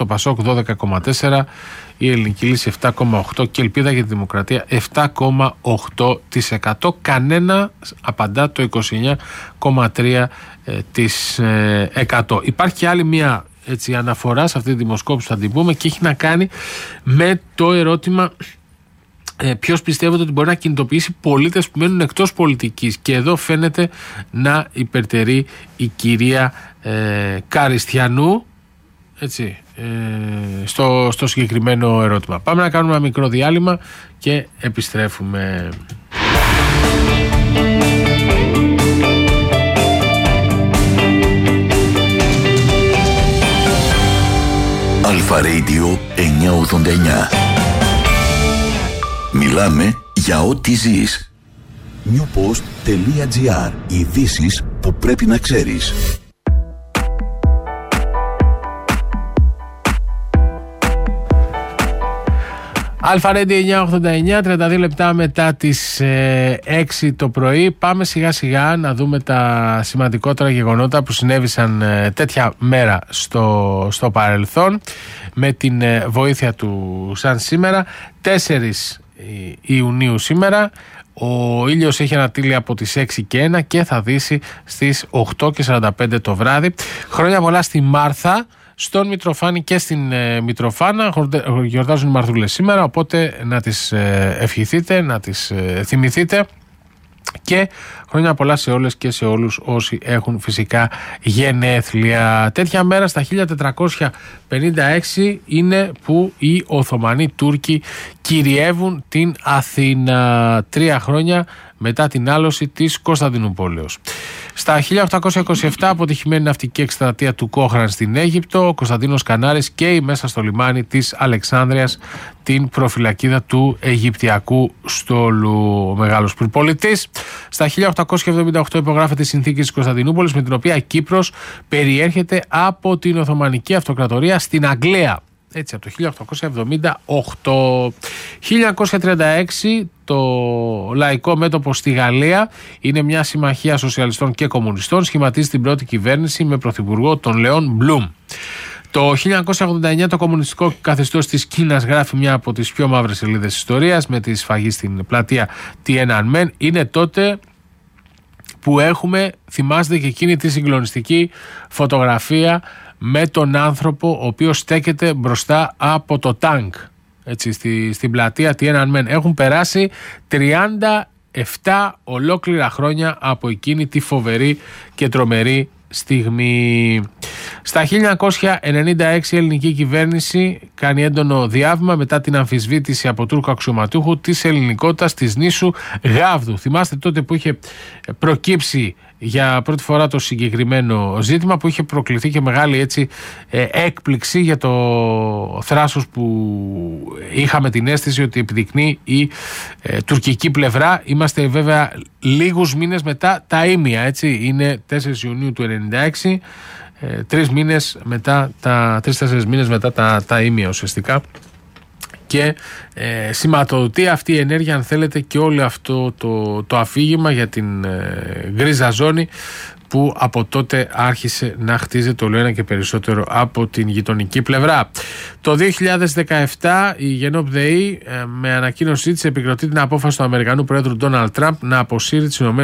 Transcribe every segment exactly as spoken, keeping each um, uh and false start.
το Πασόκ δώδεκα κόμμα τέσσερα, η Ελληνική Λύση επτά κόμμα οκτώ και Ελπίδα για τη Δημοκρατία επτά κόμμα οκτώ τοις εκατό. Κανένα απαντά το είκοσι εννέα κόμμα τρία τοις εκατό. Υπάρχει και άλλη μια έτσι, αναφορά σε αυτή τη δημοσκόπηση που θα την πούμε και έχει να κάνει με το ερώτημα ε, ποιος πιστεύετε ότι μπορεί να κινητοποιήσει πολίτες που μένουν εκτός πολιτικής, και εδώ φαίνεται να υπερτερεί η κυρία ε, Καριστιανού, έτσι, ε, στο, στο συγκεκριμένο ερώτημα. Πάμε να κάνουμε ένα μικρό διάλειμμα και επιστρέφουμε. Αλφα Radio εννιακόσια ογδόντα εννιά. Μιλάμε για ό,τι ζεις. newpost.gr. Ειδήσεις που πρέπει να ξέρεις. Αλφα Radio εννιακόσια ογδόντα εννιά, τριάντα δύο λεπτά μετά τις ε, έξι το πρωί. Πάμε σιγά σιγά να δούμε τα σημαντικότερα γεγονότα που συνέβησαν ε, τέτοια μέρα στο, στο παρελθόν, με την ε, βοήθεια του σαν σήμερα. τέσσερις Ιουνίου σήμερα. Ο ήλιος έχει ανατείλει από τις έξι και ένα και θα δύσει στις οκτώ και σαράντα πέντε το βράδυ. Χρόνια πολλά στη Μάρθα, στον Μητροφάνη και στην ε, Μητροφάνα. Γιορτάζουν οι Μαρθούλες σήμερα, οπότε να τις ε, ευχηθείτε, να τις ε, θυμηθείτε, και χρόνια πολλά σε όλες και σε όλους όσοι έχουν φυσικά γενέθλια. Τέτοια μέρα στα χίλια τετρακόσια πενήντα έξι είναι που οι Οθωμανοί Τούρκοι κυριεύουν την Αθήνα, τρία χρόνια μετά την άλωση της Κωνσταντινούπολεως. Στα χίλια οκτακόσια είκοσι επτά, αποτυχημένη ναυτική εκστρατεία του Κόχραν στην Αίγυπτο, ο Κωνσταντίνος Κανάρης καίει μέσα στο λιμάνι της Αλεξάνδρειας την προφυλακίδα του Αιγυπτιακού στόλου. Ο μεγάλος πυρπολιτής. Στα χίλια οκτακόσια εβδομήντα οκτώ υπογράφεται η συνθήκη της Κωνσταντινούπολης, με την οποία η Κύπρος περιέρχεται από την Οθωμανική Αυτοκρατορία στην Αγγλία. Έτσι, από το χίλια οκτακόσια εβδομήντα οκτώ. χίλια εννιακόσια τριάντα έξι το Λαϊκό Μέτωπο στη Γαλλία είναι μια συμμαχία σοσιαλιστών και κομμουνιστών. Σχηματίζει την πρώτη κυβέρνηση με πρωθυπουργό τον Λεόν Μπλουμ. Το χίλια εννιακόσια ογδόντα εννιά το κομμουνιστικό καθεστώς της Κίνας γράφει μια από τις πιο μαύρες σελίδες ιστορίας με τη σφαγή στην πλατεία Tiananmen. Είναι τότε που έχουμε, θυμάστε και εκείνη τη συγκλονιστική φωτογραφία με τον άνθρωπο ο οποίος στέκεται μπροστά από το τάγκ, έτσι, στη, στην πλατεία Tiananmen. Έχουν περάσει τριάντα επτά ολόκληρα χρόνια από εκείνη τη φοβερή και τρομερή στιγμή. Στα χίλια εννιακόσια ενενήντα έξι η ελληνική κυβέρνηση κάνει έντονο διάβημα μετά την αμφισβήτηση από Τούρκο αξιωματούχου της ελληνικότητας της νήσου Γάβδου. Θυμάστε τότε που είχε προκύψει για πρώτη φορά το συγκεκριμένο ζήτημα, που είχε προκληθεί και μεγάλη έτσι ε, έκπληξη για το θράσος που είχαμε την αίσθηση ότι επιδεικνύει η ε, τουρκική πλευρά. Είμαστε βέβαια λίγους μήνες μετά τα ήμια, έτσι, είναι τέσσερις Ιουνίου του ενενήντα έξι, ε, τρεις μήνες μετά τα, τρεις-τέσσερις μήνες μετά τα, τα ήμια ουσιαστικά. Και ε, σηματοδοτεί αυτή η ενέργεια, αν θέλετε, και όλο αυτό το, το αφήγημα για την ε, γκρίζα ζώνη που από τότε άρχισε να χτίζεται όλο ένα και περισσότερο από την γειτονική πλευρά. Το δύο χιλιάδες δεκαεπτά η Γενόπ ΔΕΗ ε, με ανακοίνωσή της επικροτεί την απόφαση του Αμερικανού Πρόεδρου Ντόναλντ Τραμπ να αποσύρει τις ΗΠΑ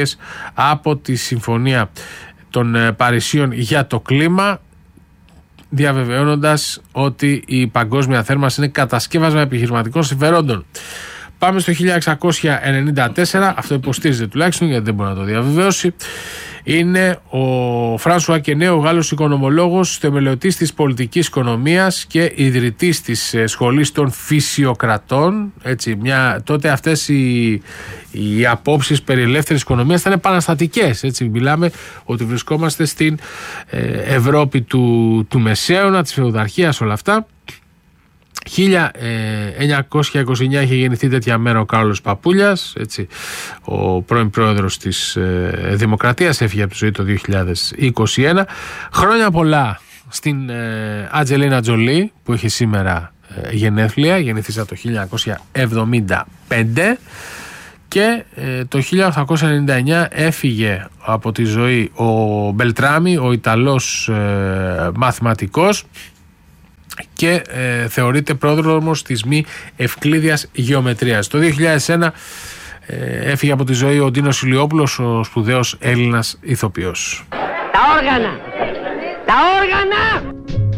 από τη Συμφωνία των ε, Παρισίων για το κλίμα, διαβεβαιώνοντας ότι η παγκόσμια θέρμανση είναι κατασκεύασμα επιχειρηματικών συμφερόντων. Πάμε στο χίλια εξακόσια ενενήντα τέσσερα, αυτό υποστήριζε τουλάχιστον, γιατί δεν μπορεί να το διαβεβαιώσει. Είναι ο Φράνσουα Κενέ, ο Γάλλος οικονομολόγος, θεμελιωτής της πολιτικής οικονομίας και ιδρυτής της σχολής των φυσιοκρατών. Έτσι, μια, τότε αυτές οι, οι απόψεις περί ελεύθερης οικονομίας ήταν επαναστατικές. Έτσι, μιλάμε ότι βρισκόμαστε στην ε, Ευρώπη του, του Μεσαίωνα, της φεουδαρχίας, όλα αυτά. χίλια εννιακόσια είκοσι εννιά είχε γεννηθεί τέτοια μέρα ο Κάρλος Παπούλιας, έτσι, ο πρώην πρόεδρος της ε, Δημοκρατίας, έφυγε από τη ζωή το δύο χιλιάδες είκοσι ένα. Χρόνια πολλά στην ε, Ατζελίνα Τζολί που έχει σήμερα ε, γενέθλια, γεννηθήσα το χίλια εννιακόσια εβδομήντα πέντε, και ε, το χίλια οκτακόσια ενενήντα εννιά έφυγε από τη ζωή ο Μπελτράμι, ο Ιταλός ε, μαθηματικός, και ε, θεωρείται πρόδρομος της μη ευκλήδιας γεωμετρίας. Το δύο χιλιάδες ένα ε, έφυγε από τη ζωή ο Ντίνος Ηλιόπουλος, ο σπουδαίος Έλληνας ηθοποιός. Τα όργανα! Τα όργανα!